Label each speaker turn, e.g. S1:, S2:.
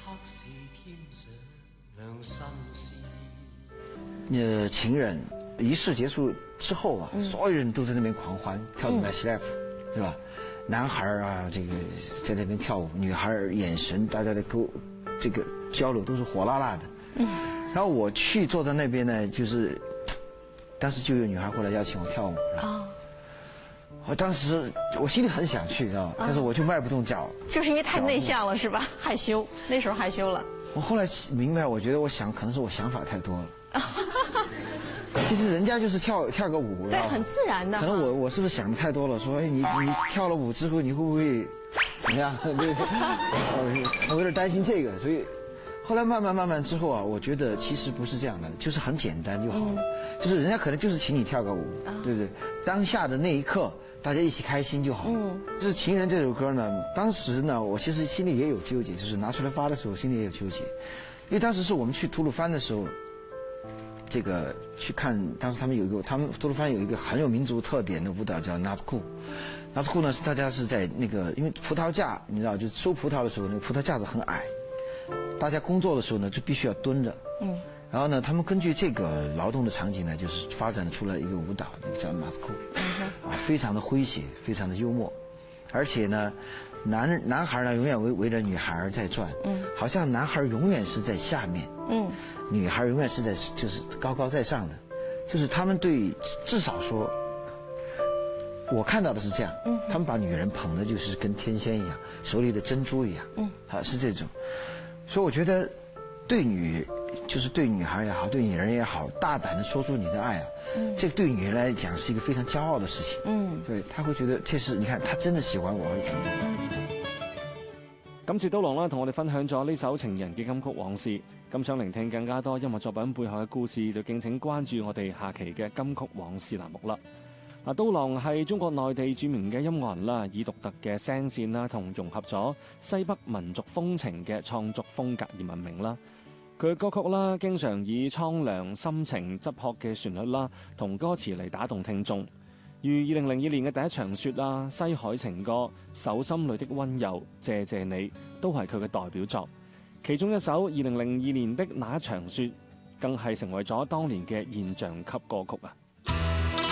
S1: 情人仪式结束之后啊，所有人都在那边狂欢，跳My Life，对吧？男孩啊，这个在那边跳舞，女孩眼神，大家的这个交流都是火辣辣的。然后我去坐在那边呢，就是当时就有女孩过来邀请我跳舞。我当时我心里很想去，知道吗？但是我就迈不动脚。就是
S2: 因为太内向了，是吧？害羞，那时候害羞了。我
S1: 后来明白，我觉得可能是我想法太多了。其实人家就是跳个舞，
S2: 对，很自然的。
S1: 可能我是不是想的太多了？说，哎，你跳了舞之后，你会不会怎么样？对，我有点担心这个，所以后来慢慢之后啊，我觉得其实不是这样的，就是很简单就好了。就是人家可能就是请你跳个舞，对不对？当下的那一刻，大家一起开心就好了。就是《情人》这首歌呢，当时呢，我其实心里也有纠结，就是拿出来发的时候，心里也有纠结，因为当时是我们去吐鲁番的时候。这个去看，当时他们吐鲁番有一个很有民族特点的舞蹈叫纳兹库。纳兹库呢是大家是在那个，因为葡萄架你知道，就收葡萄的时候，那个葡萄架子很矮，大家工作的时候呢就必须要蹲着。然后呢，他们根据这个劳动的场景呢，就是发展出了一个舞蹈，叫纳兹库，非常的诙谐，非常的幽默，而且呢，男孩呢永远围着女孩在转，好像男孩永远是在下面，女孩永远是就是高高在上的，就是他们至少说，我看到的是这样，他们把女人捧的就是跟天仙一样，手里的珍珠一样，是这种，所以我觉得对女孩也好，对女人也好，大胆的说出你的爱啊，这个对女人来讲是一个非常骄傲的事情，对，她会觉得这是你看她真的喜歡我而怎樣。
S3: 感謝刀郎啦，同我哋分享咗呢首情人嘅金曲往事。咁想聆聽更加多音樂作品背後嘅故事，就敬請關注我哋下期嘅金曲往事欄目啦。刀郎係中國內地著名嘅音樂人啦，以獨特嘅聲線啦同融合咗西北民族風情嘅創作風格而聞名啦。佢嘅歌曲啦，經常以蒼涼、深情、質樸嘅旋律啦，同歌詞嚟打動聽眾。如2002年嘅第一場雪啦、西海情歌、手心裏的溫柔、謝謝你，都係佢嘅代表作。其中一首2002年的那一場雪，更係成為咗當年嘅現象級歌曲啊！